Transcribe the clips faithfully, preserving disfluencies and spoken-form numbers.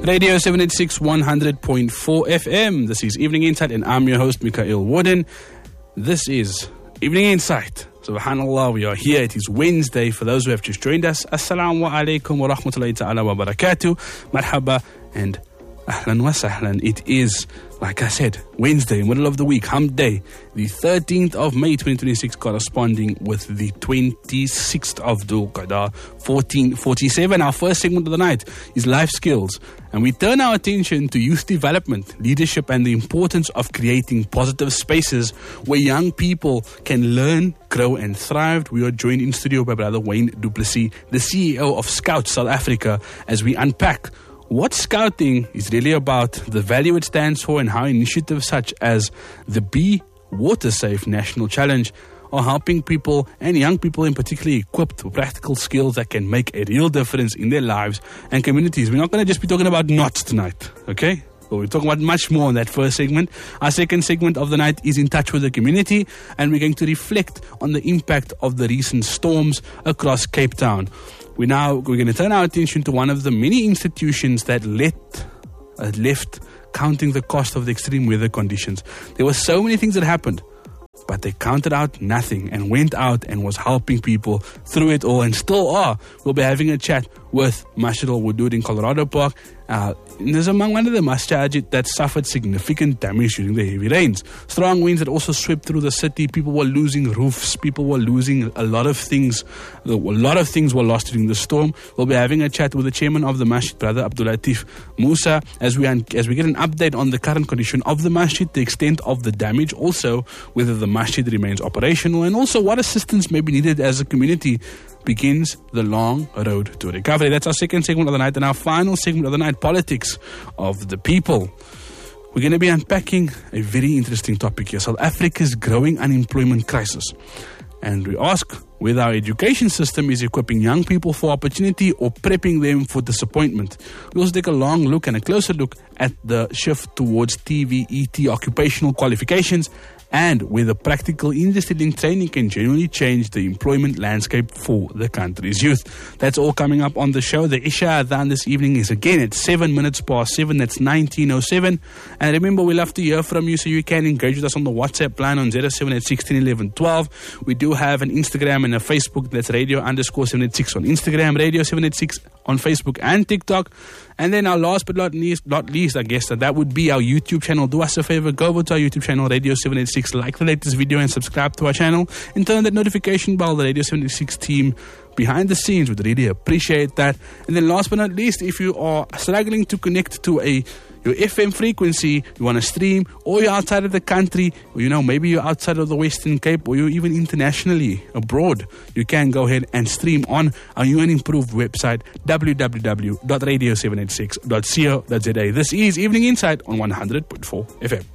Radio seven eighty-six, one hundred point four F M. This is Evening Insight and I'm your host, Mikael Warden. This is Evening Insight. Subhanallah, we are here. It is Wednesday. For those who have just joined us, Assalamu alaikum wa rahmatullahi ta'ala wa barakatuh. Marhaba and ahlan wa sahlan. It is, like I said, Wednesday, middle of the week, Hump Day, the thirteenth of May twenty twenty-six, corresponding with the twenty-sixth of Dhul Qa'dah fourteen forty-seven. Our first segment of the night is life skills, and we turn our attention to youth development, leadership, and the importance of creating positive spaces where young people can learn, grow, and thrive. We are joined in studio by Brother Wayne du Plessis, the C E O of Scouts South Africa, as we unpack what Scouting is really about, the value it stands for, and how initiatives such as the Be Water Safe National Challenge are helping people, and young people in particular, equipped with practical skills that can make a real difference in their lives and communities. We're not going to just be talking about knots tonight, okay? Well, we're talking about much more in that first segment. Our second segment of the night is In Touch with the Community, and we're going to reflect on the impact of the recent storms across Cape Town. We now we're going to turn our attention to one of the many institutions that let uh, left counting the cost of the extreme weather conditions. There were so many things that happened, but they counted out nothing and went out and was helping people through it all, and still are. We'll be having a chat with Masjid al-Wudud in Colorado Park. Uh, and there's among one of the masjid that suffered significant damage during the heavy rains. Strong winds that also swept through the city. People were losing roofs. People were losing a lot of things. A lot of things were lost during the storm. We'll be having a chat with the chairman of the masjid, Brother Abdul Latif Musa, as we un- as we get an update on the current condition of the masjid, the extent of the damage, also whether the masjid remains operational, and also what assistance may be needed as a community begins the long road to recovery. That's our second segment of the night. And our final segment of the night, politics of the people. We're going to be unpacking a very interesting topic here, South Africa's growing unemployment crisis. And we ask whether our education system is equipping young people for opportunity or prepping them for disappointment. We also take a long look and a closer look at the shift towards T V E T occupational qualifications, and whether practical industry-linked training can genuinely change the employment landscape for the country's youth. That's all coming up on the show. The Isha Adhan this evening is again at seven minutes past seven. That's nineteen oh seven. And remember, we love to hear from you, so you can engage with us on the WhatsApp line on zero seven eight sixteen eleven twelve. We do have an Instagram and a Facebook. That's radio underscore seven eight six on Instagram, radio seven eight six on Facebook and TikTok. And then our last but not least, not least, I guess that that would be our YouTube channel. Do us a favor, go over to our YouTube channel, Radio seven eighty-six, like the latest video and subscribe to our channel, and turn that notification bell. The Radio seven eighty-six team behind the scenes would really appreciate that. And then last but not least, if you are struggling to connect to a your F M frequency, you want to stream, or you're outside of the country, or you know, maybe you're outside of the Western Cape, or you're even internationally abroad, you can go ahead and stream on our new and improved website, w w w dot radio seven eighty-six dot co dot z a. This is Evening Insight on one hundred point four F M.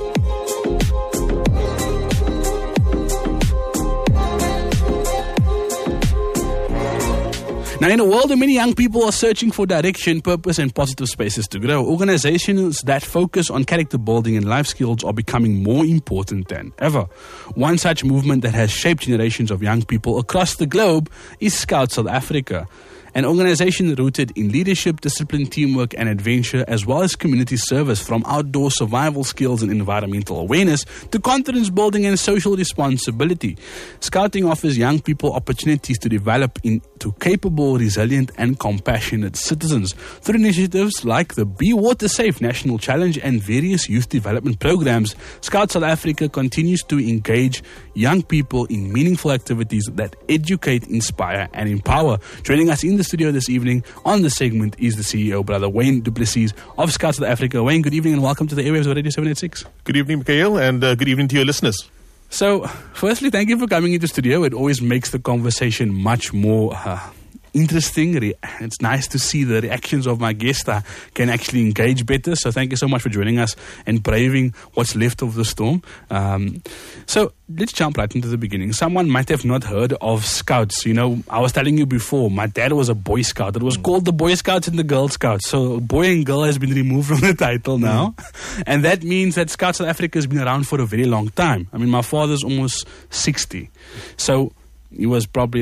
Now, in a world where many young people are searching for direction, purpose, and positive spaces to grow, organizations that focus on character building and life skills are becoming more important than ever. One such movement that has shaped generations of young people across the globe is Scouts South Africa, an organization rooted in leadership, discipline, teamwork, and adventure, as well as community service, from outdoor survival skills and environmental awareness to confidence building and social responsibility. Scouting offers young people opportunities to develop into capable, resilient, and compassionate citizens through initiatives like the Be Water Safe National Challenge and various youth development programs. Scouts South Africa continues to engage young people in meaningful activities that educate, inspire, and empower. Joining us in the studio this evening on the segment is the C E O, Brother Wayne du Plessis of Scouts South Africa. Wayne, good evening and welcome to the airwaves of Radio seven eighty-six. Good evening, Mikael, and uh, good evening to your listeners. So, firstly, thank you for coming into the studio. It always makes the conversation much more uh, interesting. It's nice to see the reactions of my guests. I can actually engage better. So thank you so much for joining us and braving what's left of the storm. Um, so let's jump right into the beginning. Someone might have not heard of Scouts. You know, I was telling you before, my dad was a Boy Scout. It was mm. called the Boy Scouts and the Girl Scouts. So boy and girl has been removed from the title now. Mm. And that means that Scouts South Africa has been around for a very long time. I mean, my father's almost sixty. So he was probably like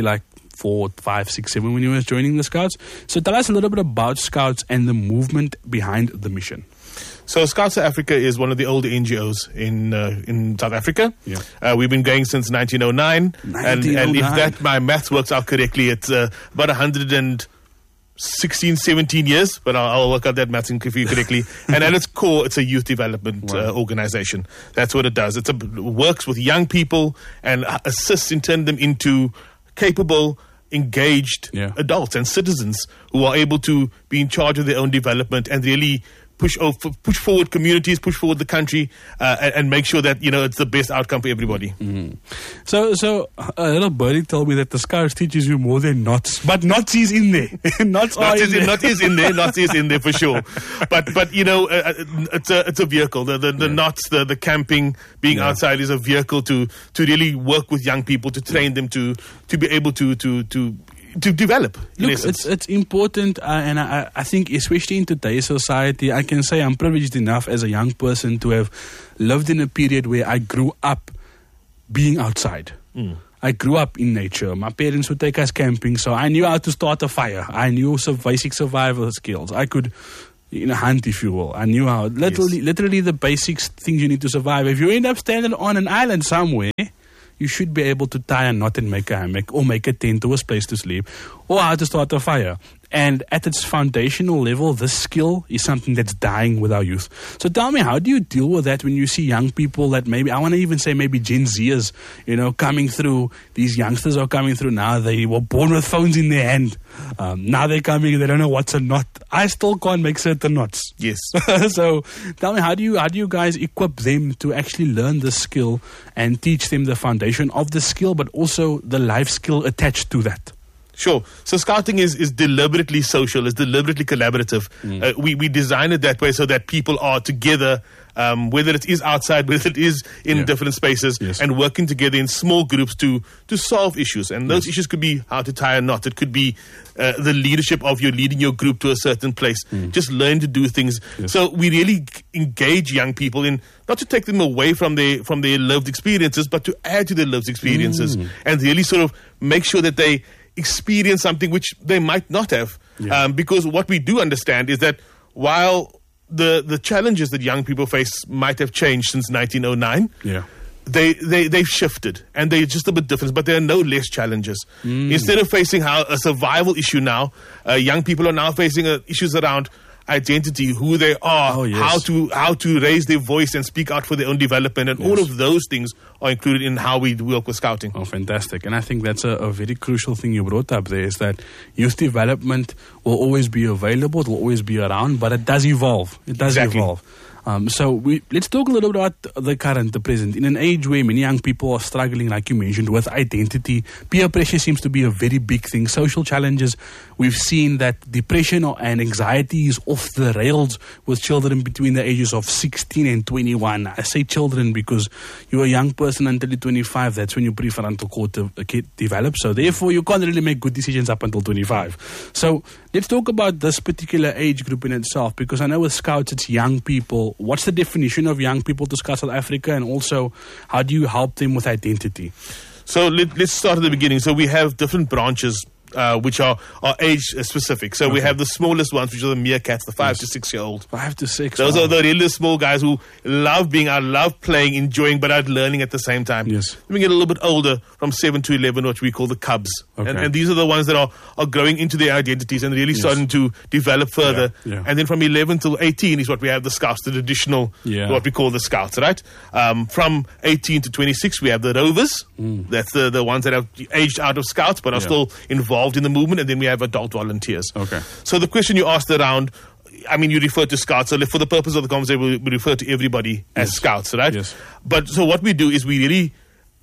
four, five, six, seven when you were joining the Scouts. So tell us a little bit about Scouts and the movement behind the mission. So Scouts of Africa is one of the older N G Os in uh, in South Africa. Yeah. Uh, we've been going since nineteen oh nine. nineteen oh nine. And, and if that my maths works out correctly, it's uh, about one hundred sixteen, seventeen years, but I'll, I'll work out that maths for you correctly. And at its core, it's a youth development Wow. uh, organization. That's what it does. It's a, works with young people and assists in turning them into capable, engaged Yeah. adults and citizens who are able to be in charge of their own development and really push over, push forward communities, push forward the country, uh, and, and make sure that, you know, it's the best outcome for everybody. Mm. So, so a little birdie told me that the Scouts teaches you more than knots, but knots is in there. knots are Knots in is, there. knots is in there. Knots is in there for sure. But but you know, uh, it's a it's a vehicle. The the, the Yeah. knots, the the camping, being Yeah. outside is a vehicle to to really work with young people, to train them to to be able to to to to develop. In Look, essence. it's it's important, uh, and I, I think especially in today's society, I can say I'm privileged enough as a young person to have lived in a period where I grew up being outside. Mm. I grew up in nature. My parents would take us camping, so I knew how to start a fire. I knew some basic survival skills. I could, you know, hunt, if you will. I knew how, literally, Yes. literally the basics, things you need to survive. If you end up standing on an island somewhere, you should be able to tie a knot and make a hammock or make a tent or a place to sleep or how to start a fire. And at its foundational level, this skill is something that's dying with our youth. So tell me, how do you deal with that when you see young people that maybe, I want to even say maybe Gen Zers, you know, coming through, these youngsters are coming through now, they were born with phones in their hand. Um, now they're coming, they don't know what's a knot. I still can't make certain knots. Yes. So tell me, how do you how do you guys equip them to actually learn the skill and teach them the foundation of the skill, but also the life skill attached to that? Sure. So scouting is, is deliberately social, is deliberately collaborative. Mm. Uh, we, we design it that way so that people are together, um, whether it is outside, whether it is in Yeah. different spaces, Yes. and working together in small groups to, to solve issues. And those Yes. issues could be how to tie a knot. It could be uh, the leadership of your leading your group to a certain place. Just learn to do things. Yes. So we really g- engage young people in not to take them away from their from their lived experiences, but to add to their lived experiences and really sort of make sure that they experience something which they might not have. Yeah. Um, because what we do understand is that while the the challenges that young people face might have changed since nineteen oh nine, Yeah. they, they, they've shifted and they're just a bit different, but there are no less challenges. Instead of facing how a survival issue now, uh, young people are now facing uh, issues around identity, who they are, Oh, yes. how to how to raise their voice and speak out for their own development, and all Yes. of those things are included in how we work with scouting. Oh, fantastic. And I think that's a, a very crucial thing you brought up there, is that youth development will always be available, it will always be around, but it does evolve. It does Exactly. evolve. Um, so we, let's talk a little bit about the current, the present. In an age where many young people are struggling, like you mentioned, with identity, peer pressure seems to be a very big thing. Social challenges, we've seen that depression or, and anxiety is off the rails with children between the ages of sixteen and twenty-one. I say children because you're a young person until you're twenty-five. That's when your prefrontal cortex develops. So therefore, you can't really make good decisions up until twenty-five. So let's talk about this particular age group in itself, because I know with Scouts, it's young people. What's the definition of young people to Scouts South Africa, and also how do you help them with identity? So let, let's start at the beginning. So we have different branches uh, which are, are age specific. So we Okay. have the smallest ones, which are the meerkats, the five Yes. to six year old. Five to six. Those wow. are the really small guys who love being out, love playing, enjoying, but out learning at the same time. Yes. Then we get a little bit older, from seven to eleven, which we call the cubs. Okay. And, and these are the ones that are, are growing into their identities and really Yes. starting to develop further. Yeah, yeah. And then from eleven till eighteen is what we have the scouts, the traditional, Yeah. what we call the scouts, right? Um, from eighteen to twenty-six, we have the rovers. That's the, the ones that have aged out of scouts but are Yeah. still involved in the movement. And then we have adult volunteers. Okay. So the question you asked around, I mean, you refer to scouts. So for the purpose of the conversation, we, we refer to everybody as Yes. scouts, right? Yes. But so what we do is we really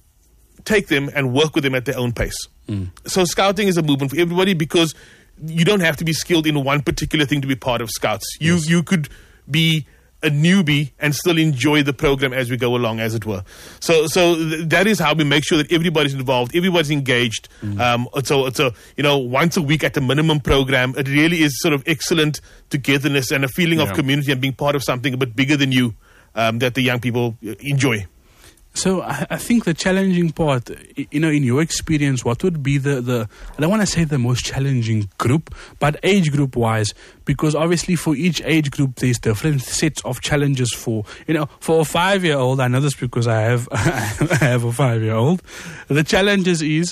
take them and work with them at their own pace. So scouting is a movement for everybody because you don't have to be skilled in one particular thing to be part of scouts. You Yes. you could be a newbie and still enjoy the program as we go along, as it were. So, so th- that is how we make sure that everybody's involved, everybody's engaged. Um, so it's a you know once a week at the minimum program. It really is sort of excellent togetherness and a feeling Yeah. of community and being part of something a bit bigger than you um, that the young people uh, enjoy. So I, I think the challenging part, y- you know, in your experience, what would be the, the I don't want to say the most challenging group, but age group wise, because obviously for each age group there's different sets of challenges for, you know, for a five-year-old, I know this because I have, I have a five-year-old, the challenges is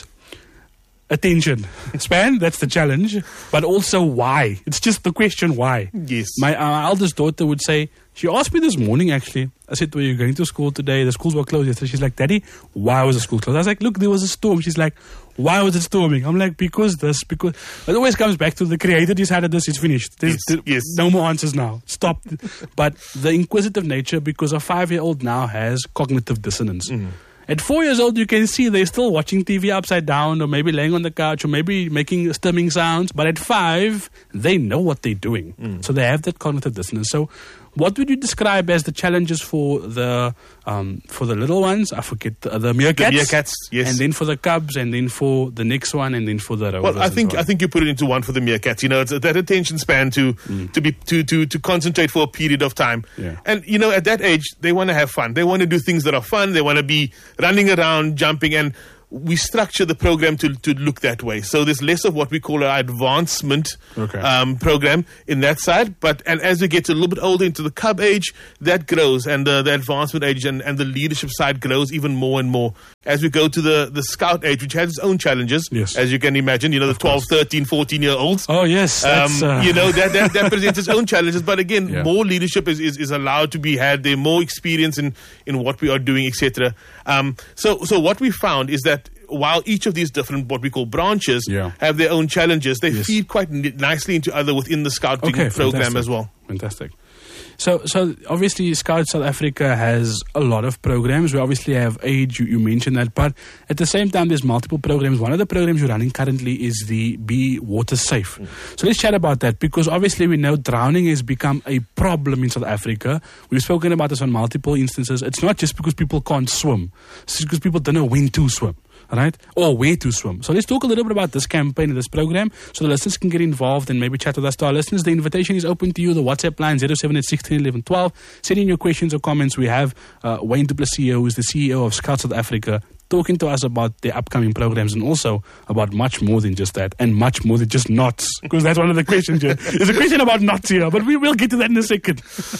attention span, that's the challenge, but also why. It's just the question why. Yes. My uh, eldest daughter would say, she asked me this morning actually, I said, were you going to school today? The schools were closed yesterday. She's like, Daddy, why was the school closed? I was like, look, there was a storm. She's like, why was it storming? I'm like, because this, because it always comes back to the creator decided this, it's finished. There's Yes, there- yes. no more answers now. Stop. But the inquisitive nature, because a five-year-old now has cognitive dissonance. At four years old, you can see they're still watching T V upside down, or maybe laying on the couch, or maybe making stimming sounds. But at five, they know what they're doing. So they have that cognitive dissonance. So what would you describe as the challenges for the um, for the little ones? I forget, the, the meerkats. The meerkats, yes. And then for the cubs, and then for the next one, and then for the rovers. Well, I and think so on. I think you put it into one for the meerkats. You know, it's that attention span to to be to, to to concentrate for a period of time. Yeah. And you know, at that age, they want to have fun. They want to do things that are fun. They want to be running around, jumping, and we structure the program to to look that way. So there's less of what we call our advancement Okay. um, program in that side. But and as we get a little bit older into the cub age, that grows, and the, the advancement age and, and the leadership side grows even more and more. As we go to the, the scout age, which has its own challenges, Yes. as you can imagine, you know, the twelve, thirteen, fourteen year olds. Oh, yes. That's, Um, uh, you know, that, that, that presents its own challenges. But again, Yeah. more leadership is, is, is allowed to be had. There's more experience in, in what we are doing, et cetera. Um, so, so what we found is that while each of these different, what we call branches, Yeah. have their own challenges, they Yes. feed quite n- nicely into other within the scouting Okay, program fantastic. as well. Fantastic. So, so obviously, Scout South Africa has a lot of programs. We obviously have age. You, you mentioned that, but at the same time, there's multiple programs. One of the programs you're running currently is the Be Water Safe. So let's chat about that, because obviously we know drowning has become a problem in South Africa. We've spoken about this on multiple instances. It's not just because people can't swim; it's because people don't know when to swim. Right? Or where to swim. So let's talk a little bit about this campaign and this program so the listeners can get involved and maybe chat with us. To our listeners, the invitation is open to you. The WhatsApp line zero seven eight one six one one one one two. Send in your questions or comments. We have uh, Wayne du Plessis, who is the C E O of Scout South Africa, talking to us about their upcoming programs and also about much more than just that, and much more than just knots, because that's one of the questions here. There's a question about knots here, but we will get to that in a second.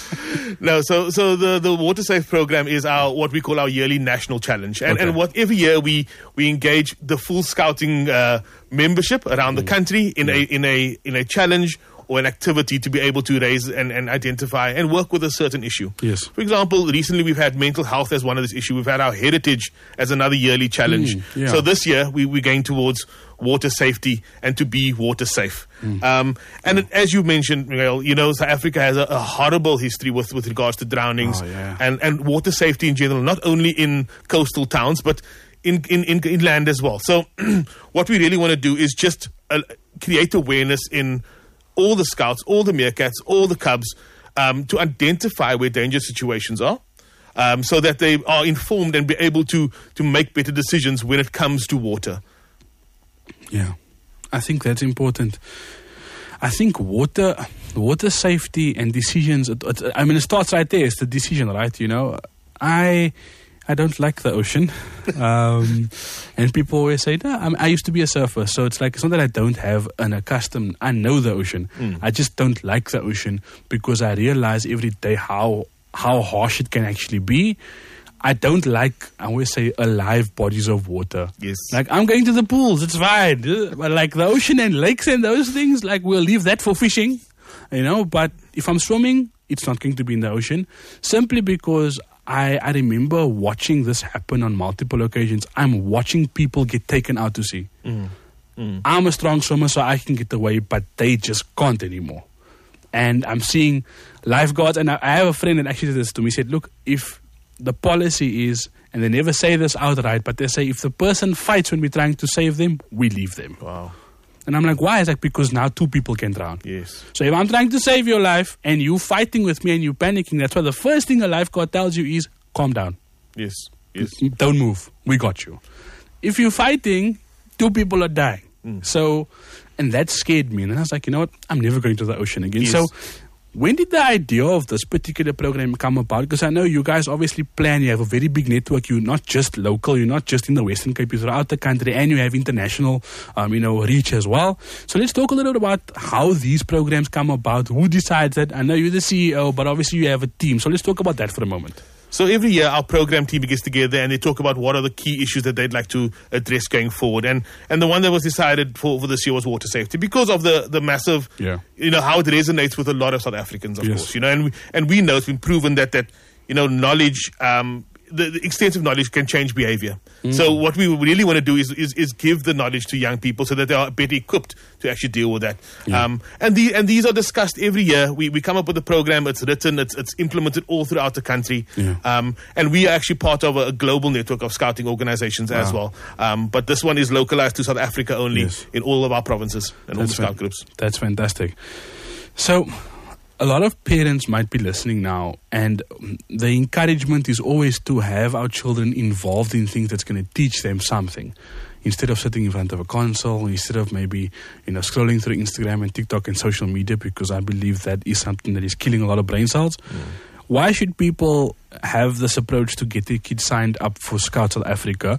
No, so so the, the Water Safe program is our what we call our yearly national challenge, and Okay. and what every year we we engage the full scouting uh, membership around the country in a in a in a challenge or an activity to be able to raise and, and identify and work with a certain issue. Yes. For example, recently we've had mental health as one of this issue. We've had our heritage as another yearly challenge. Mm, yeah. So this year we, we're going towards water safety and to be water safe. Um, and as you mentioned, Miguel, you know, South Africa has a, a horrible history with, with regards to drownings Oh, yeah. and, and water safety in general, not only in coastal towns, but in, in, in, in land as well. So what we really want to do is just uh, create awareness in all the scouts, all the meerkats, all the cubs, um, to identify where dangerous situations are, um, so that they are informed and be able to, to make better decisions when it comes to water. Yeah, I think that's important. I think water, water safety and decisions. It, it, I mean, it starts right there. It's the decision, right? You know, I, I don't like the ocean, um, and people always say, "No, I, mean, I used to be a surfer." So it's like it's not that I don't have an accustomed. I know the ocean. I just don't like the ocean because I realize every day how how harsh it can actually be. I don't like, I always say, alive bodies of water. Yes. Like, I'm going to the pools, it's fine. But like the ocean and lakes and those things, like, we'll leave that for fishing, you know. But if I'm swimming, it's not going to be in the ocean. Simply because I, I remember watching this happen on multiple occasions. I'm watching people get taken out to sea. Mm. Mm. I'm a strong swimmer, so I can get away, but they just can't anymore. And I'm seeing lifeguards, and I, I have a friend that actually did this to me. He said, look, if the policy is, and they never say this outright, but they say if the person fights when we're trying to save them, we leave them. Wow. And I'm like, why? It's like, because now two people can drown. Yes. So if I'm trying to save your life and you fighting with me and you panicking, that's why the first thing a lifeguard tells you is calm down. Yes. Yes. Don't move. We got you. If you're fighting, two people are dying. Mm. So, and that scared me. And then I was like, you know what? I'm never going to the ocean again. Yes. So When did the idea of this particular program come about? Because I know you guys obviously plan, you have a very big network, you're not just local, you're not just in the Western Cape, you're throughout the country, and you have international, um, you know, reach as well. So let's talk a little bit about how these programs come about, who decides that. I know you're the C E O, but obviously you have a team. So let's talk about that for a moment. So every year our program team gets together and they talk about what are the key issues that they'd like to address going forward. And and the one that was decided for, for this year was water safety, because of the, the massive, yeah. you know, how it resonates with a lot of South Africans, of yes. course. You know, and we, and we know it's been proven that, that you know, knowledge, um, the, the extensive knowledge can change behavior. Mm. So what we really want to do is, is is give the knowledge to young people so that they are better equipped to actually deal with that. Yeah. Um, and the and these are discussed every year. We we come up with a program. It's written. It's it's implemented all throughout the country. Yeah. Um, and we are actually part of a, a global network of scouting organizations wow. as well. Um, but this one is localized to South Africa only yes. in all of our provinces and That's all the scout fan- groups. That's fantastic. So, a lot of parents might be listening now, and the encouragement is always to have our children involved in things that's going to teach them something. Instead of sitting in front of a console, instead of maybe, you know, scrolling through Instagram and TikTok and social media, because I believe that is something that is killing a lot of brain cells. Mm. Why should people have this approach to get their kids signed up for Scouts South Africa?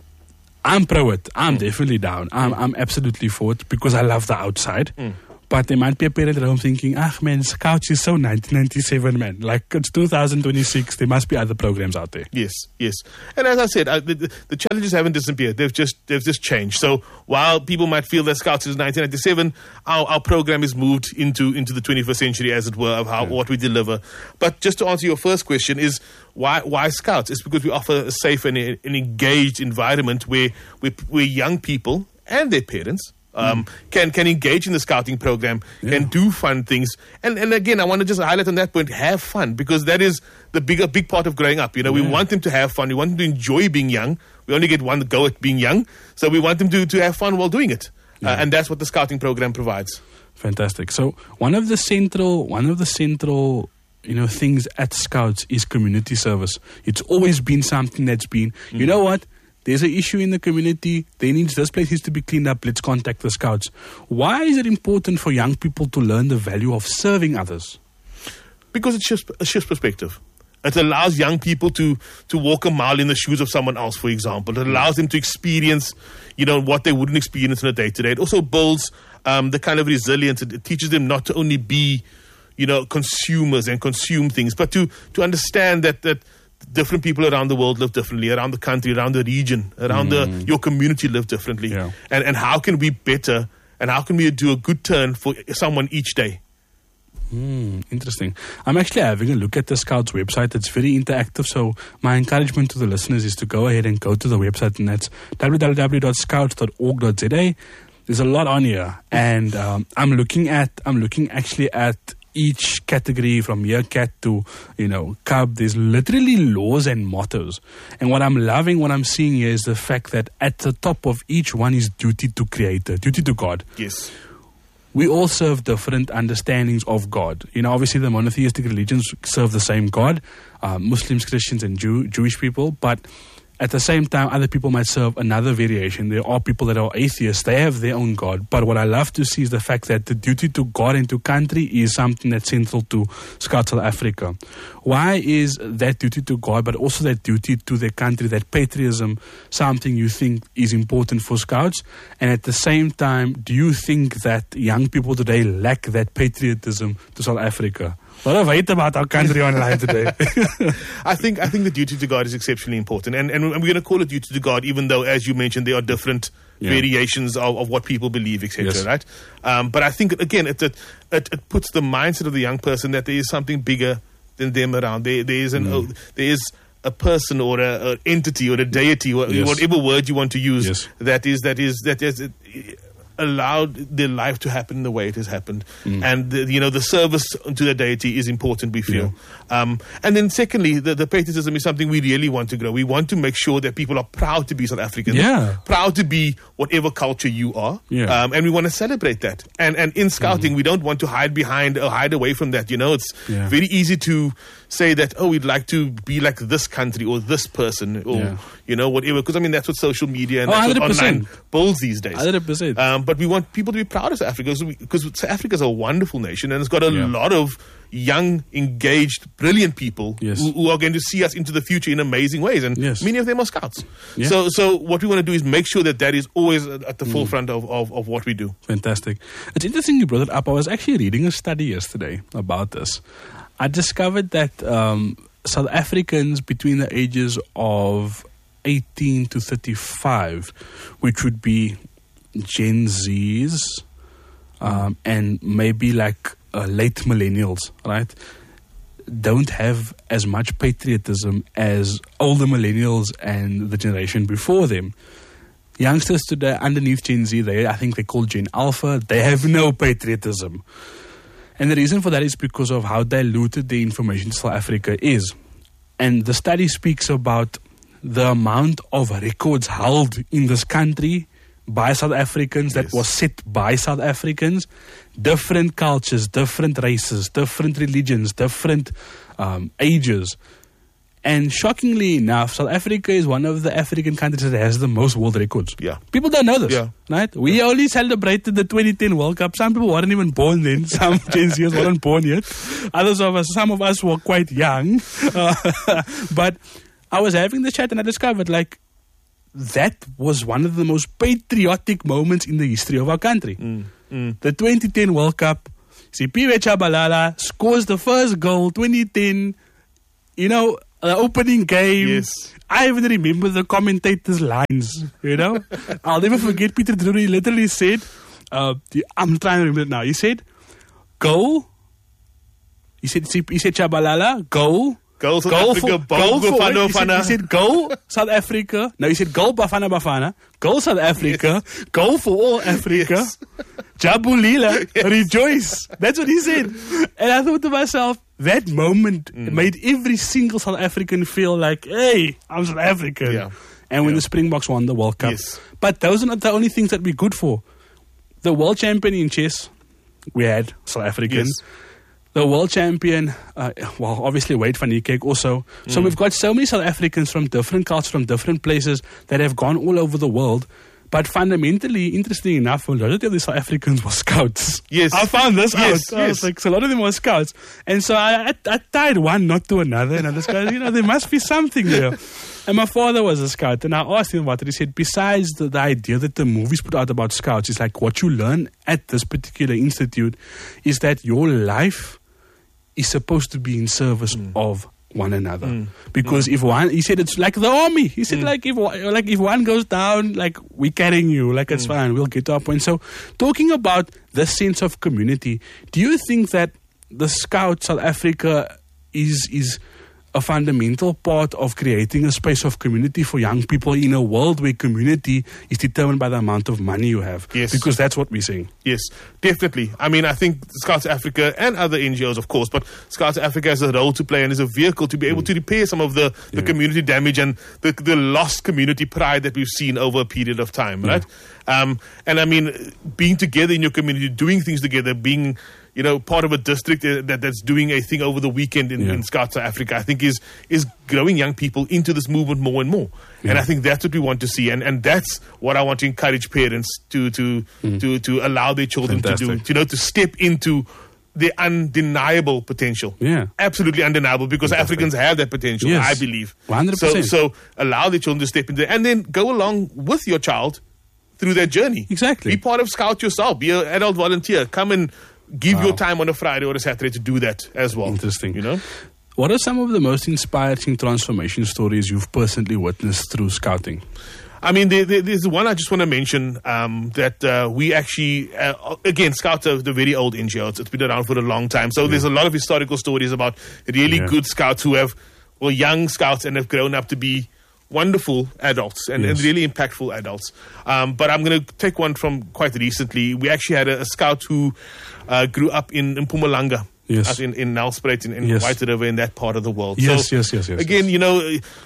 I'm pro it. I'm mm. definitely down. I'm, I'm absolutely for it because I love the outside. Mm. But there might be a parent at home thinking, ah, man, Scouts is so nineteen ninety-seven, man. Like, it's two thousand twenty-six. There must be other programs out there. Yes, yes. And as I said, uh, the, the challenges haven't disappeared. They've just they've just changed. So while people might feel that Scouts is nineteen ninety-seven, our, our program is moved into, into the twenty-first century, as it were, of how yeah. what we deliver. But just to answer your first question is, why why Scouts? It's because we offer a safe and an engaged environment where, where, where young people and their parents Um, mm. can can engage in the scouting program, yeah. can do fun things, and and again, I want to just highlight on that point: have fun, because that is the bigger big part of growing up. You know, yeah. we want them to have fun. We want them to enjoy being young. We only get one go at being young, so we want them to to have fun while doing it, yeah. uh, and that's what the scouting program provides. Fantastic. So one of the central one of the central you know things at Scouts is community service. It's always been something that's been. Mm. You know what? There's an issue in the community. They need, this place needs to be cleaned up. Let's contact the Scouts. Why is it important for young people to learn the value of serving others? Because it shifts, it shifts perspective. It allows young people to, to walk a mile in the shoes of someone else, for example. It allows them to experience, you know, what they wouldn't experience in a day-to-day. It also builds um, the kind of resilience. It, it teaches them not to only be, you know, consumers and consume things, but to, to understand that that different people around the world live differently, around the country, around the region, around mm. the your community live differently. Yeah. And and how can we better, and how can we do a good turn for someone each day? Mm, interesting. I'm actually having a look at the Scouts website. It's very interactive, so my encouragement to the listeners is to go ahead and go to the website, and that's w w w dot scouts dot org dot z a. There's a lot on here, and um, I'm looking at I'm looking actually at each category from Meerkat to, you know, Cub. There's literally laws and mottos. And what I'm loving, what I'm seeing here is the fact that at the top of each one is duty to Creator, duty to God. Yes. We all serve different understandings of God. You know, obviously the monotheistic religions serve the same God, uh, Muslims, Christians, and Jew- Jewish people, but at the same time, other people might serve another variation. There are people that are atheists. They have their own God. But what I love to see is the fact that the duty to God and to country is something that's central to Scouts South Africa. Why is that duty to God, but also that duty to their country, that patriotism, something you think is important for Scouts? And at the same time, do you think that young people today lack that patriotism to South Africa? A lot of hate about our country online today. I think I think the duty to God is exceptionally important, and and we're going to call it duty to God, even though, as you mentioned, there are different yeah. variations of, of what people believe, et cetera. Yes. Right? Um, but I think again, it, it it puts the mindset of the young person that there is something bigger than them around. There there is an mm. oh, there is a person or a, an entity or a deity, or yes. whatever word you want to use. Yes. That is that is that is. It, allowed their life to happen the way it has happened. Mm. And, the, you know, the service to the deity is important, we feel. Yeah. Um, and then secondly, the, the patriotism is something we really want to grow. We want to make sure that people are proud to be South African. Yeah. Proud to be whatever culture you are. Yeah. Um, and we want to celebrate that. And and in scouting, mm. we don't want to hide behind or hide away from that. You know, it's yeah. very easy to say that, oh, we'd like to be like this country or this person or, yeah. you know, whatever. Because, I mean, that's what social media and oh, that's what online builds these days. one hundred percent. Um, but we want people to be proud of South Africa because South Africa is a wonderful nation and it's got a Yeah. lot of young, engaged, brilliant people Yes. who, who are going to see us into the future in amazing ways. And Yes. many of them are scouts. Yeah. So, so what we want to do is make sure that that is always at at the Mm. forefront of, of, of what we do. Fantastic. It's interesting you brought it up. I was actually reading a study yesterday about this. I discovered that um, South Africans between the ages of eighteen to thirty-five, which would be Gen Zs um, and maybe like uh, late millennials, right, don't have as much patriotism as older millennials and the generation before them. Youngsters today underneath Gen Z, they I think they call Gen Alpha, they have no patriotism. And the reason for that is because of how diluted the information South Africa is. And the study speaks about the amount of records held in this country by South Africans that Yes. was set by South Africans. Different cultures, different races, different religions, different um, ages. And shockingly enough, South Africa is one of the African countries that has the most world records. Yeah. People don't know this, Yeah. right? We only celebrated the twenty ten World Cup. Some people weren't even born then. Some Gen Zers weren't born yet. Others of us, some of us were quite young. Uh, but I was having the chat and I discovered, like, that was one of the most patriotic moments in the history of our country. Mm, mm. The twenty ten World Cup. Siphiwe Tshabalala scores the first goal, twenty ten. You know, the opening game. Yes. I even remember the commentator's lines, you know. I'll never forget Peter Drury literally said, uh, the, I'm trying to remember it now. He said, goal. He said, he said Tshabalala, goal. Goal South Goal Africa, for, Bo- goal for, Bafana he, said, Bafana. he said goal South Africa. No, he said goal Bafana Bafana. Goal South Africa. Yes. Goal for all Africa. Yes. Jabulila, Yes. rejoice. That's what he said. And I thought to myself, that moment Mm. made every single South African feel like, hey, I'm South African. Yeah. And when Yeah. the Springboks won the World Cup. Yes. But those are not the only things that we're good for. The world champion in chess, we had South Africans. Yes. The world champion, uh, well, obviously Wade van Niekerk also. So we've got so many South Africans from different cultures, from different places that have gone all over the world. But fundamentally, interesting enough, a lot of the South Africans were scouts. Yes. I found this Yes, out. I was yes. like, so a lot of them were scouts. And so I, I, I tied one not to another. And I just go, you know, there must be something there. And my father was a scout. And I asked him about it. He said, besides the, the idea that the movies put out about scouts, it's like what you learn at this particular institute is that your life is supposed to be in service Mm. of one another. Because if one, he said it's like the army. He said like if one- like if one goes down, like we're carrying you, like it's fine, we'll get to our point. So talking about the sense of community, do you think that the Scout South Africa is is a fundamental part of creating a space of community for young people in a world where community is determined by the amount of money you have? Yes. Because that's what we're saying. Yes, definitely. I mean, I think Scouts Africa and other N G Os, of course, but Scouts Africa has a role to play and is a vehicle to be able to repair some of the, the Yeah. community damage and the, the lost community pride that we've seen over a period of time, right? Um, and I mean, being together in your community, doing things together, being, you know, part of a district uh, that, that's doing a thing over the weekend in, Yeah. in Scouts Africa, I think is is growing young people into this movement more and more. And Yeah. I think that's what we want to see. And, and that's what I want to encourage parents to to to, to allow their children to do. Fantastic. To, you know, to step into the undeniable potential. Yeah. Absolutely undeniable because Fantastic. Africans have that potential, Yes. I believe. one hundred So, percent. so allow their children to step into it and then go along with your child through that journey. Exactly. Be part of Scout yourself. Be an adult volunteer. Come and give Wow. your time on a Friday or a Saturday to do that as well. Interesting. You know? What are some of the most inspiring transformation stories you've personally witnessed through scouting? I mean, there, there, there's one I just want to mention um, that uh, we actually, uh, again, Scouts are the very old N G Os. It's been around for a long time. So there's a lot of historical stories about really Yeah. good Scouts who have, well, young Scouts and have grown up to be wonderful adults and, and Yes. really impactful adults. Um, but I'm going to take one from quite recently. We actually had a, a Scout who uh, grew up in, in Mpumalanga. Yes. Up in, in Nelspruit, in, in Yes. White River, in that part of the world. Yes, so, yes, yes, yes, Again, yes. you know,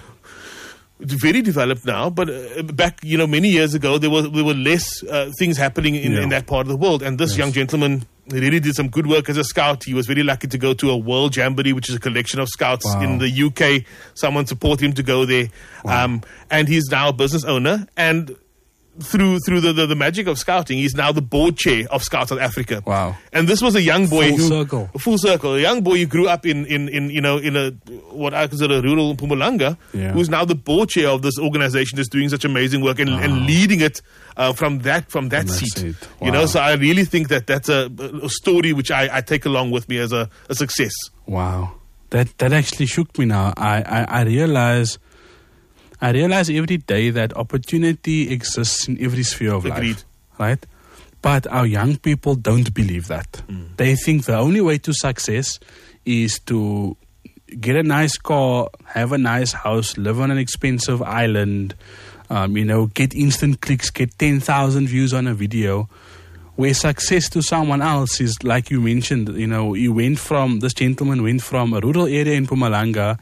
it's very developed now, but uh, back, you know, many years ago, there was there were less uh, things happening in, Yeah. in that part of the world. And this Yes. young gentleman really did some good work as a scout. He was very lucky to go to a World Jamboree, which is a collection of scouts Wow. in the U K. Someone supported him to go there. Wow. Um, and he's now a business owner. And through through the, the, the magic of scouting, he's now the board chair of Scouts South Africa. Wow. And this was a young boy Full who circle. full circle, a young boy who grew up in, in, in you know in a what I consider a rural Mpumalanga, Yeah. who's now the board chair of this organization that's doing such amazing work and, and leading it uh, from that from that From that seat. seat. You know, Wow. so I really think that that's a, a story which I, I take along with me as a, a success. Wow. That that actually shook me now. I, I, I realize I realize every day that opportunity exists in every sphere of Agreed. life. Right? But our young people don't believe that. Mm. They think the only way to success is to get a nice car, have a nice house, live on an expensive island, um, you know, get instant clicks, get ten thousand views on a video. Where success to someone else is, like you mentioned, you know, he went from, this gentleman went from a rural area in Mpumalanga.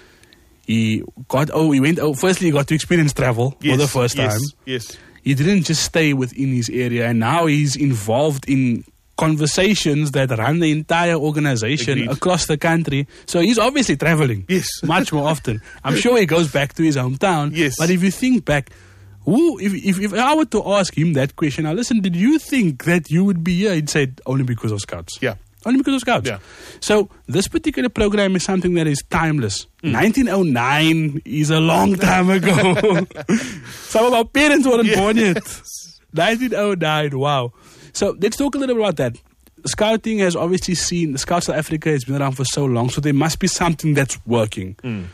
He got, oh, he went, oh, firstly, he got to experience travel Yes, for the first yes, time. Yes. He didn't just stay within his area, and now he's involved in conversations that run the entire organization Agreed. across the country. So he's obviously traveling Yes. much more often. I'm sure he goes back to his hometown. Yes. But if you think back, who, if, if, if I were to ask him that question, now listen, did you think that you would be here? He'd say, only because of Scouts. Yeah. Only because of Scouts. Yeah. So this particular program is something that is timeless. Mm. nineteen oh nine is a long time ago. Some of our parents weren't Yeah. born yet. nineteen oh nine, wow. So let's talk a little bit about that. Scouting has obviously seen, the Scouts South Africa has been around for so long, so there must be something that's working. Mm.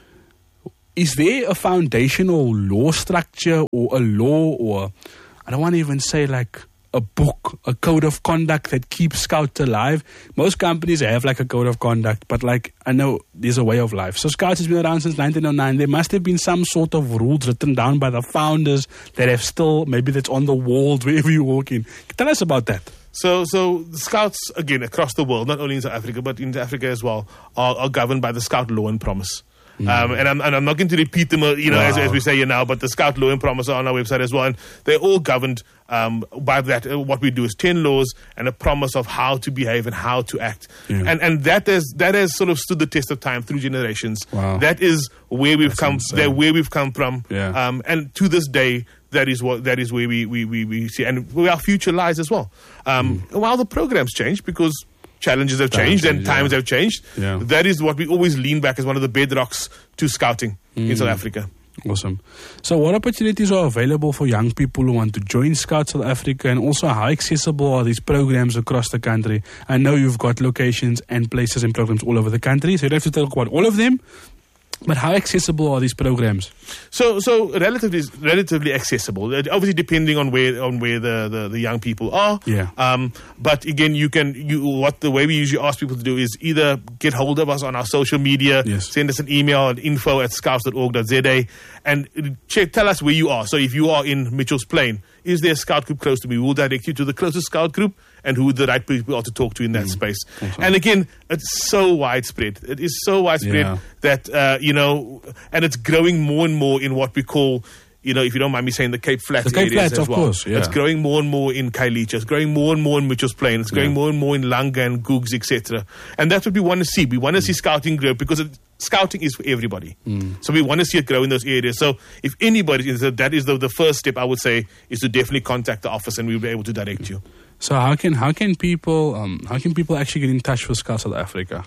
Is there a foundational law structure or a law, or I don't want to even say like a book, a code of conduct that keeps Scouts alive? Most companies have like a code of conduct, but like I know there's a way of life. So Scouts has been around since nineteen oh nine. There must have been some sort of rules written down by the founders that have still, maybe that's on the walls wherever you walk in. Tell us about that. So, so the Scouts, again, across the world, not only in South Africa, but in Africa as well, are, are governed by the Scout Law and Promise. Um, and, I'm, and I'm not going to repeat them, uh, you know, as, Wow. as we say here now, but the Scout Law and Promise are on our website as well. And they're all governed um, by that. Uh, what we do is ten laws and a promise of how to behave and how to act. Yeah. And and that has that has sort of stood the test of time through generations. Wow. That is where we've That's come. insane. That where we've come from. Yeah. Um, and to this day, that is what that is where we we, we, we see, and where our future lies as well. Um, Mm. While the programs change because challenges have Times changed and change, times yeah. have changed. Yeah. That is what we always lean back as one of the bedrocks to scouting in Mm. South Africa. Awesome. So what opportunities are available for young people who want to join Scouts South Africa, and also how accessible are these programs across the country? I know you've got locations and places and programs all over the country, so you don't have to talk about all of them, but how accessible are these programs? So, so relatively, relatively accessible. Uh, Obviously, depending on where on where the, the, the young people are. Yeah. Um. But again, you can you what the way we usually ask people to do is either get hold of us on our social media, Yes. send us an email at info at scouts dot org dot za, and check tell us where you are. So if you are in Mitchell's Plain, is there a scout group close to me? We'll direct you to the closest scout group and who the right people are to talk to in that space. Awesome. And again, it's so widespread. It is so widespread Yeah. that uh, you know, and it's growing more and more in what we call, you know, if you don't mind me saying, the Cape Flats The Cape areas Flats, as of well. course, yeah. It's growing more and more in Kailicha. It's growing more and more in Mitchell's Plain. It's growing Yeah. more and more in Langa and Googs, et cetera. And that's what we want to see. We want to see scouting grow because it, scouting is for everybody. So we want to see it grow in those areas. So if anybody is, that is the, the first step, I would say, is to definitely contact the office and we'll be able to direct you. So how can how can people um, how can people actually get in touch with Scouts South Africa?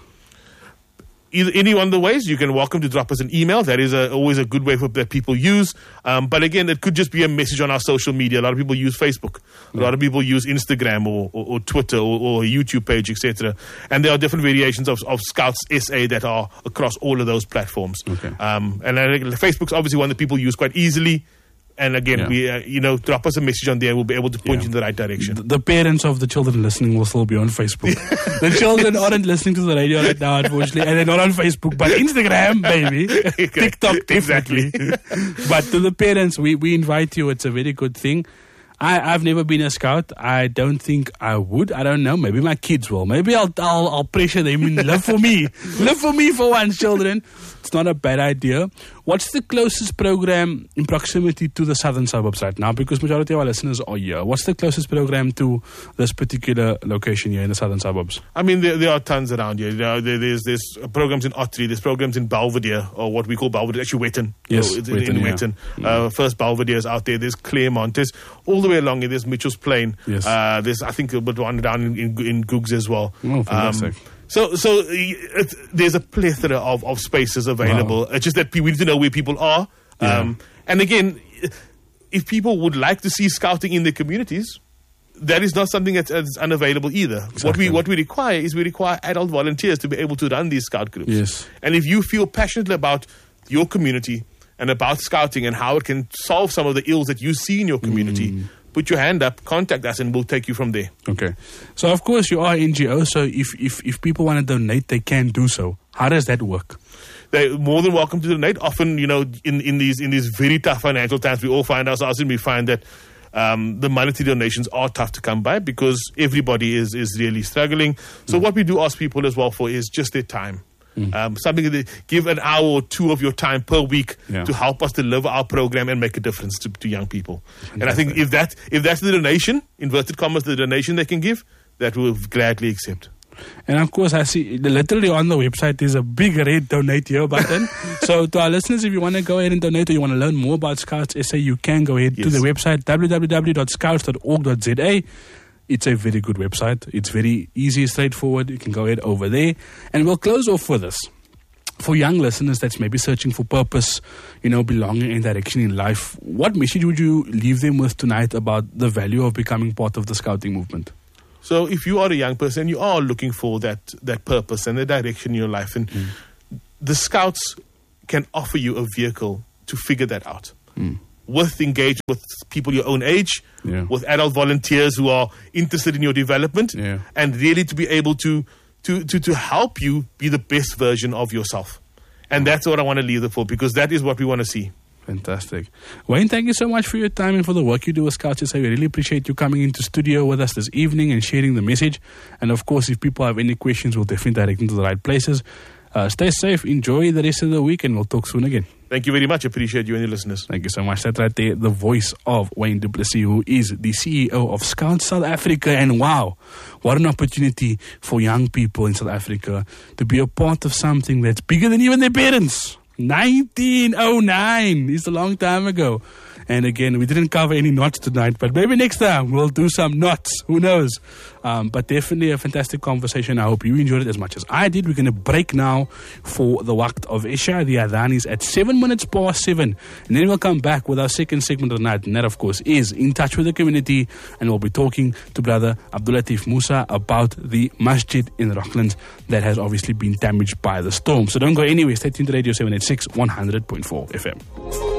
Either, any one of the ways, you can welcome to drop us an email. That is a, always a good way for that people use. Um, but again, it could just be a message on our social media. A lot of people use Facebook. A lot of people use Instagram or, or, or Twitter or, or a YouTube page, et cetera. And there are different variations of, of Scouts S A that are across all of those platforms. Okay. Um, and I think Facebook's obviously one that people use quite easily. And again, Yeah. we uh, you know, drop us a message on there. We'll be able to point Yeah. you in the right direction. The, the parents of the children listening will still be on Facebook. The children aren't listening to the radio right now, unfortunately, and they're not on Facebook, but Instagram, baby. TikTok, definitely. But to the parents, we, we invite you. It's a very good thing. I, I've never been a scout. I don't think I would. I don't know. Maybe my kids will. Maybe I'll I'll, I'll pressure them and live for me. Live for me for once, children. It's not a bad idea. What's the closest program in proximity to the southern suburbs right now? Because majority of our listeners are here. What's the closest program to this particular location here in the southern suburbs? I mean, there, there are tons around here. There, there, there's there's programs in Ottery, there's programs in Belvedere, or what we call Belvedere, actually Wetton. Yes, so it's Wetton, in yeah. Wetton. Uh, first Belvedere is out there. There's Claremont. There's all the way along here. There's Mitchell's Plain. Yes. Uh, there's, I think, one down in, in, in Googs as well. Oh, fantastic. Um, So, so it, there's a plethora of, of spaces available. Wow. It's just that we need to know where people are. Yeah. Um, and again, if people would like to see scouting in their communities, that is not something that's, that's unavailable either. Exactly. What we what we require is we require adult volunteers to be able to run these scout groups. Yes. And if you feel passionate about your community and about scouting and how it can solve some of the ills that you see in your community, mm. put your hand up, contact us, and we'll take you from there. Okay. So, of course, you are N G O, so if, if, if people want to donate, they can do so. How does that work? They're more than welcome to donate. Often, you know, in, in these in these very tough financial times, we all find ourselves and we find that um, the monetary donations are tough to come by because everybody is, is really struggling. So mm. what we do ask people as well for is just their time. Mm. Um, something that give an hour or two of your time per week yeah. to help us deliver our program and make a difference to, to young people. Fantastic. And I think if that if that's the donation, inverted commas, the donation they can give, that we'll gladly accept. And of course, I see literally on the website there's a big red donate here button. So to our listeners, if you want to go ahead and donate or you want to learn more about Scouts S A, you can go ahead yes. to the website w w w dot scouts dot org dot z a. It's a very good website. It's very easy, straightforward. You can go ahead over there. And we'll close off with this. For young listeners that's maybe searching for purpose, you know, belonging and direction in life, what message would you leave them with tonight about the value of becoming part of the scouting movement? So if you are a young person, you are looking for that, that purpose and the direction in your life. And mm. the Scouts can offer you a vehicle to figure that out. Mm. With engagement with people your own age, yeah. with adult volunteers who are interested in your development, yeah. and really to be able to, to, to, to help you be the best version of yourself. And that's what I want to leave it for, because that is what we want to see. Fantastic. Wayne, thank you so much for your time and for the work you do with Scouts S A. We really appreciate you coming into studio with us this evening and sharing the message. And of course, if people have any questions, we'll definitely direct them to the right places. Uh, stay safe, enjoy the rest of the week, and we'll talk soon again. Thank you very much. Appreciate you and your listeners. Thank you so much. That's right there, the voice of Wayne du Plessis, who is the C E O of Scouts South Africa. And wow, what an opportunity for young people in South Africa to be a part of something that's bigger than even their parents. nineteen oh nine is a long time ago. And again, we didn't cover any knots tonight, but maybe next time we'll do some knots. Who knows? Um, but definitely a fantastic conversation. I hope you enjoyed it as much as I did. We're going to break now for the Waqt of Isha. The Adhan is at seven minutes past seven. And then we'll come back with our second segment of the night. And that, of course, is In Touch with the Community. And we'll be talking to Brother Abdul Latif Musa about the masjid in Rocklands that has obviously been damaged by the storm. So don't go anywhere. Stay tuned to Radio seven eighty-six, one hundred point four F M.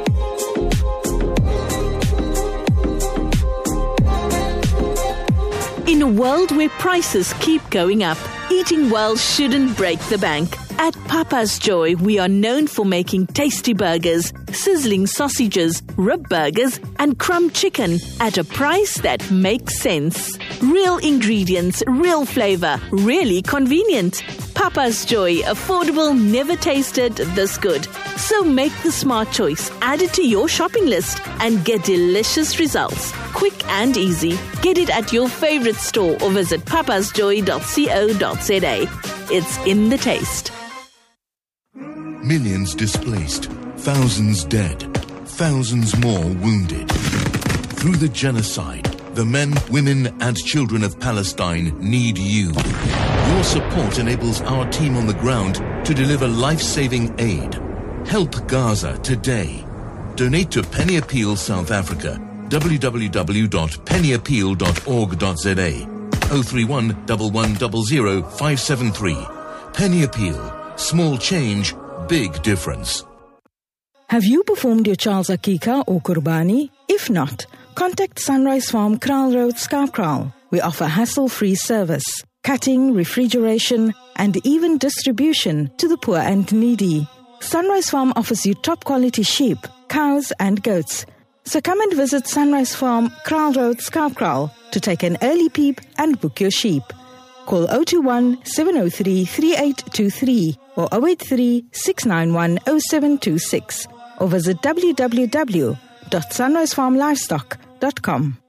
In a world where prices keep going up, eating well shouldn't break the bank. At Papa's Joy, we are known for making tasty burgers, sizzling sausages, rib burgers, and crumb chicken at a price that makes sense. Real ingredients, real flavor, really convenient. Papa's Joy, affordable, never tasted this good. So make the smart choice, add it to your shopping list, and get delicious results. Quick and easy. Get it at your favorite store or visit papas joy dot co dot z a. It's in the taste. Millions displaced, thousands dead, thousands more wounded. Through the genocide, the men, women, and children of Palestine need you. Your support enables our team on the ground to deliver life-saving aid. Help Gaza today. Donate to Penny Appeal South Africa. w w w dot penny appeal dot org dot z a. oh three one, one one zero zero, five seven three. Penny Appeal. Small change, big difference. Have you performed your child's Akika or Qurbani? If not, contact Sunrise Farm Kraal Road, Skarkraal. We offer hassle-free service, cutting, refrigeration, and even distribution to the poor and needy. Sunrise Farm offers you top-quality sheep, cows, and goats. So come and visit Sunrise Farm Kraal Road, Skarkraal to take an early peep and book your sheep. Call zero two one, seven zero three, three eight two three or zero eight three, six nine one, zero seven two six. or visit w w w dot sunrise farm livestock dot com.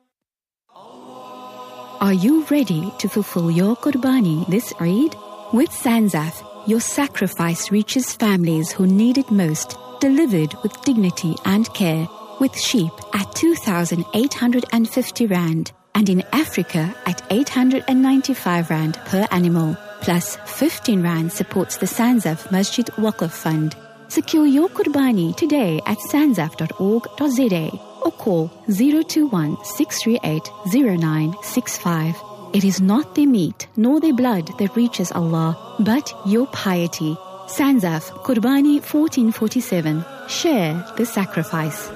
Are you ready to fulfill your Qurbani this Eid? With Sanzaf, your sacrifice reaches families who need it most, delivered with dignity and care, with sheep at two thousand eight hundred fifty rand and in Africa at eight hundred ninety-five rand per animal, plus fifteen rand supports the Sanzaf Masjid Waqf Fund. Secure your Qurbani today at sanzaf dot org dot z a or call zero two one six three eight zero nine six five. It is not their meat nor their blood that reaches Allah, but your piety. Sanzaf Qurbani fourteen forty-seven. Share the sacrifice.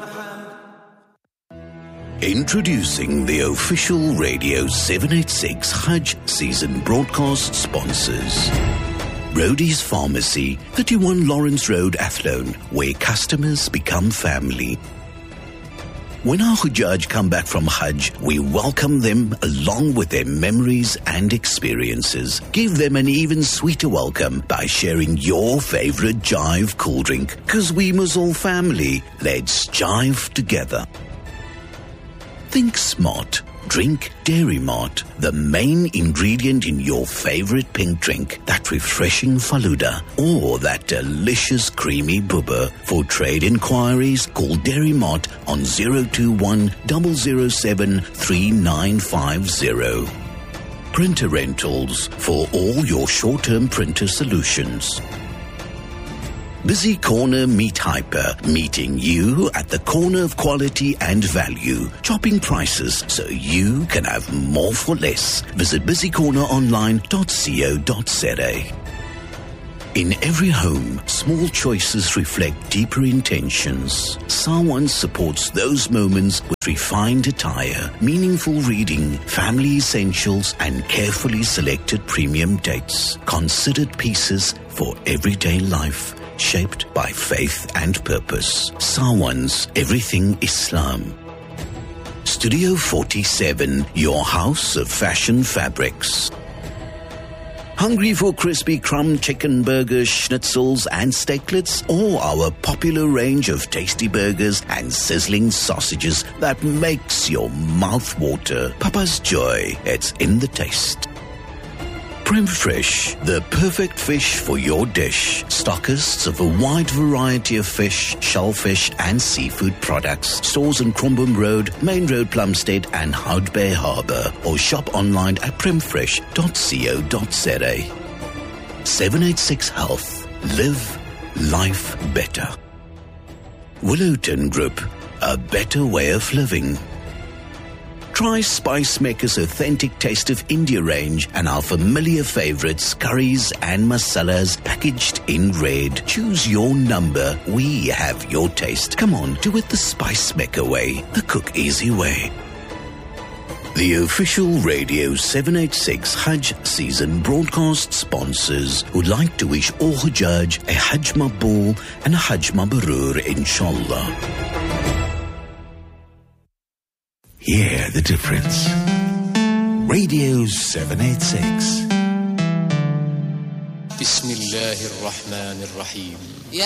Introducing the official Radio seven eighty-six Hajj season broadcast sponsors. Rhodey's Pharmacy, thirty-one Lawrence Road, Athlone, where customers become family. When our Hujjaj come back from Hajj, we welcome them along with their memories and experiences. Give them an even sweeter welcome by sharing your favorite Jive cool drink. Cause we must all family. Let's jive together. Think smart. Drink Dairy Mart, the main ingredient in your favorite pink drink, that refreshing Faluda or that delicious creamy bubba. For trade inquiries, call Dairy Mart on zero two one zero zero seven three nine five zero. Printer Rentals, for all your short-term printer solutions. Busy Corner Meat Hyper, meeting you at the corner of quality and value. Chopping prices so you can have more for less. Visit busy corner online dot co dot za. In every home, small choices reflect deeper intentions. Sawan supports those moments with refined attire, meaningful reading, family essentials, and carefully selected premium dates. Considered pieces for everyday life. Shaped by faith and purpose. Sawan's Everything Islam. Studio forty-seven, your house of fashion fabrics. Hungry for crispy crumb chicken burgers, schnitzels and steaklets, or our popular range of tasty burgers and sizzling sausages that makes your mouth water? Papa's Joy, it's in the taste. Prem Fresh, the perfect fish for your dish. Stockists of a wide variety of fish, shellfish and seafood products. Stores on Crumbum Road, Main Road, Plumstead and Hout Bay Harbour. Or shop online at prem fresh dot co dot za. seven eighty-six Health. Live life better. Willowton Group, a better way of living. Try Spice Maker's authentic taste of India range and our familiar favorites, curries and masalas packaged in red. Choose your number. We have your taste. Come on, do it the Spice Maker way, the cook easy way. The official Radio seven eighty-six Hajj season broadcast sponsors would like to wish all Hujjaj a Hajj Maqbool and a Hajj Mabrur, inshallah. Hear the difference. Radio seven eighty-six. Bismillahir Rahmanir Rahim.